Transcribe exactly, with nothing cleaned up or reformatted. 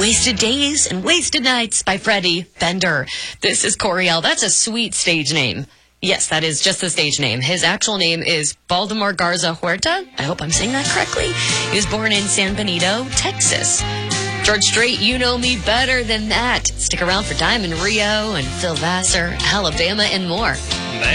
Wasted Days and Wasted Nights by Freddie Bender. This is Coriel. That's a sweet stage name. Yes, that is just the stage name. His actual name is Baldemar Garza Huerta. I hope I'm saying that correctly. He was born in San Benito, Texas. George Strait, you know me better than that. Stick around for Diamond Rio and Phil Vassar, Alabama, and more.